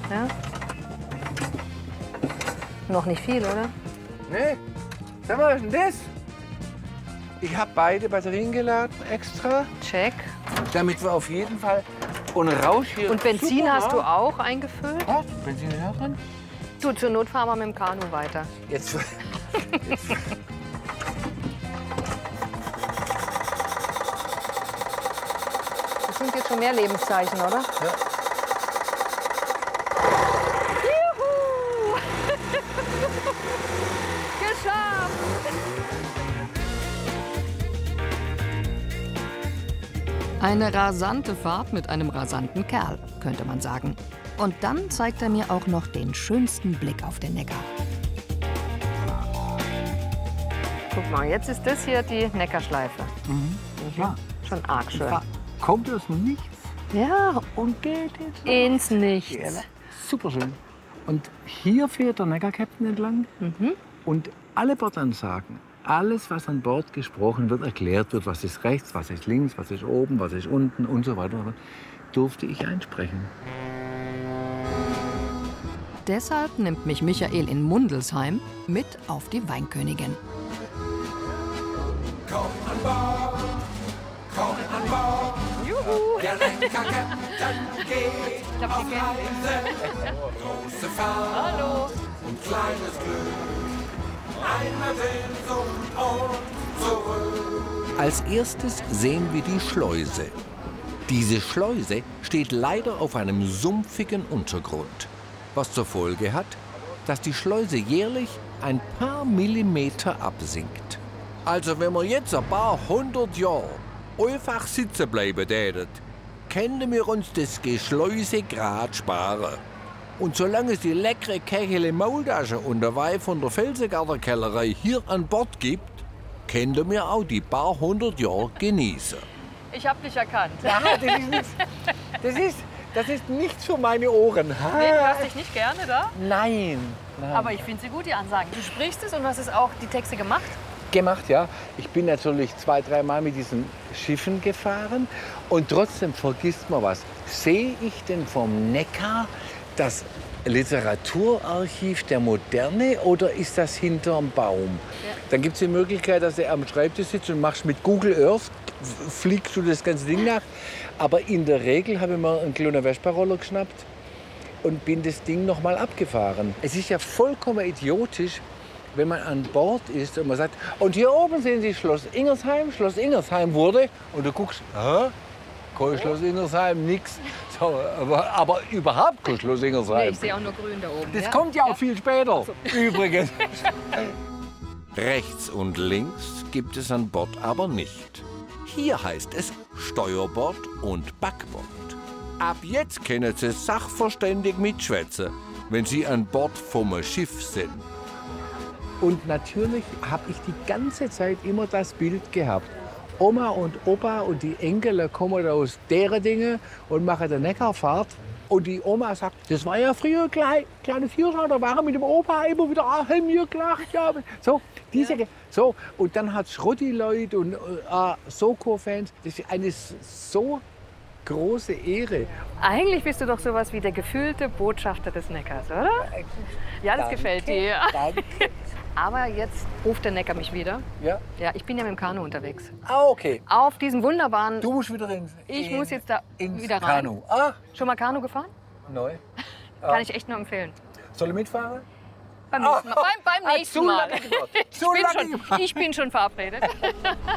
Ja? Noch nicht viel, oder? Nee. Sag mal, was ist denn das? Ich habe beide Batterien geladen extra, Check. damit wir auf jeden Fall ohne Rausch hier... Und Benzin Super, hast du ne? auch eingefüllt? Was? Benzin ist auch drin? Du, zur Not fahren wir mit dem Kanu weiter. Jetzt... Das sind jetzt schon mehr Lebenszeichen, oder? Ja. Juhu! Geschafft! Eine rasante Fahrt mit einem rasanten Kerl, könnte man sagen. Und dann zeigt er mir auch noch den schönsten Blick auf den Neckar. Guck mal, jetzt ist das hier die Neckarschleife. Ja. Schon arg schön. Kommt aus dem Nichts Ja, und geht jetzt ins Nichts. super schön. Und hier fährt der Neckar-Captain entlang. Und alle Bordansagen, alles, was an Bord gesprochen wird, erklärt wird, was ist rechts, was ist links, was ist oben, was ist unten und so weiter, durfte ich einsprechen. Deshalb nimmt mich Michael in Mundelsheim mit auf die Weinkönigin. Komm an Bord, komm an Bord. Juhu! Der Neckar-Captain geht auf Reise. Große Fahrt Hallo! und kleines Glück. Einmal hin und zurück. Als erstes sehen wir die Schleuse. Diese Schleuse steht leider auf einem sumpfigen Untergrund, was zur Folge hat, dass die Schleuse jährlich ein paar Millimeter absinkt. Also wenn wir jetzt ein paar hundert Jahre einfach sitzen bleiben täten, können wir uns das Geschleuse grad sparen. Und solange es die leckere Kechele Maultasche und der Wein von der Felsengarder Kellerei hier an Bord gibt, können wir auch die paar hundert Jahre genießen. Ich hab dich erkannt. Ja, das ist nichts für meine Ohren. Du hörst dich nicht gerne da? Nein. Aber ich finde sie gut, die Ansagen. Du sprichst es und du hast es auch die Texte gemacht? Gemacht, ja. Ich bin natürlich 2-, 3 Mal mit diesen Schiffen gefahren und trotzdem vergisst man was. Sehe ich denn vom Neckar das Literaturarchiv der Moderne oder ist das hinterm Baum? Ja. Dann gibt es die Möglichkeit, dass du am Schreibtisch sitzt und machst mit Google Earth, fliegst du das ganze Ding nach. Aber in der Regel habe ich mir einen kleinen Vespa-Roller geschnappt und bin das Ding noch mal abgefahren. Es ist ja vollkommen idiotisch, wenn man an Bord ist und man sagt, und hier oben sehen Sie Schloss Ingersheim. Schloss Ingersheim wurde, und du guckst, kein Schloss Ingersheim, nix. So, aber überhaupt kein Schloss Ingersheim. Nee, ich sehe auch nur grün da oben. Das kommt ja auch viel später, übrigens. Rechts und links gibt es an Bord aber nicht. Hier heißt es Steuerbord und Backbord. Ab jetzt können Sie sachverständig mitschwätzen, wenn Sie an Bord vom Schiff sind. Und natürlich habe ich die ganze Zeit immer das Bild gehabt. Oma und Opa und die Enkel kommen aus deren Dinge und machen eine Neckarfahrt. Und die Oma sagt, das war ja früher kleines Hirschau, da waren wir mit dem Opa immer wieder haben wir gelacht. Ja. So, so, und dann hat es Schrotti-Leute und Soko-Fans. Das ist eine so große Ehre. Eigentlich bist du doch sowas wie der gefühlte Botschafter des Neckars, oder? Ja, das gefällt dir. Danke. Aber jetzt ruft der Neckar mich wieder. Ja? Ja, ich bin ja mit dem Kanu unterwegs. Ah, okay. Auf diesem wunderbaren... Du musst wieder Ich muss jetzt da ins wieder rein. Kanu. Ah, Schon mal Kanu gefahren? neu. Kann ich echt nur empfehlen. Soll ich mitfahren? Beim nächsten Mal. Beim nächsten zu Mal. lange gedauert. Zu lange Ich bin schon verabredet.